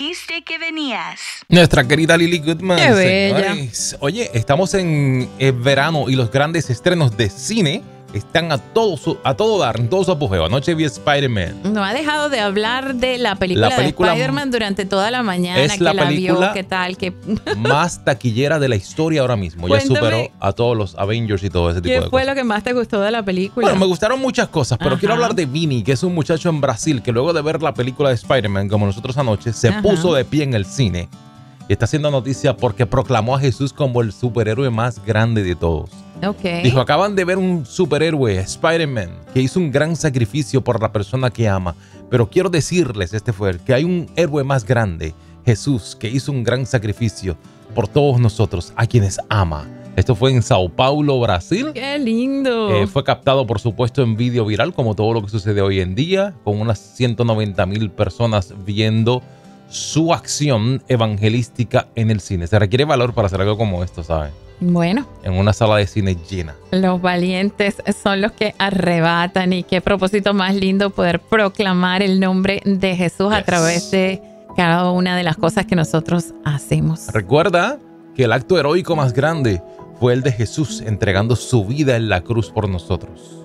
dijiste que venías. Nuestra querida Lily Goodman. Qué bella. Señores. Oye, estamos en verano y los grandes estrenos de cine están a todo dar, en todo su apogeo. Anoche vi Spider-Man. No ha dejado de hablar de la película de Spider-Man durante toda la mañana. Es que la la película vio, qué tal, que más taquillera de la historia ahora mismo. Ya Cuéntame, superó a todos los Avengers y todo ese tipo de ¿qué cosas. fue lo que más te gustó de la película? Bueno, me gustaron muchas cosas, pero quiero hablar de Vini, que es un muchacho en Brasil que luego de ver la película de Spider-Man, como nosotros anoche, se puso de pie en el cine y está haciendo noticia porque proclamó a Jesús como el superhéroe más grande de todos. Okay. Dijo, acaban de ver un superhéroe, Spider-Man, que hizo un gran sacrificio por la persona que ama. Pero quiero decirles, que hay un héroe más grande, Jesús, que hizo un gran sacrificio por todos nosotros, a quienes ama. Esto fue en Sao Paulo, Brasil. ¡Qué lindo! Fue captado, por supuesto, en vídeo viral, como todo lo que sucede hoy en día, con unas 190,000 personas viendo su acción evangelística en el cine. Se requiere valor para hacer algo como esto, ¿sabes? Bueno. En una sala de cine llena. Los valientes son los que arrebatan, y qué propósito más lindo poder proclamar el nombre de Jesús a través de cada una de las cosas que nosotros hacemos. Recuerda que el acto heroico más grande fue el de Jesús entregando su vida en la cruz por nosotros.